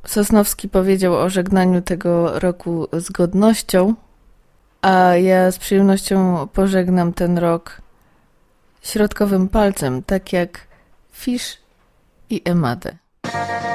Sosnowski powiedział o żegnaniu tego roku z godnością, a ja z przyjemnością pożegnam ten rok środkowym palcem, tak jak Fish i Emadę.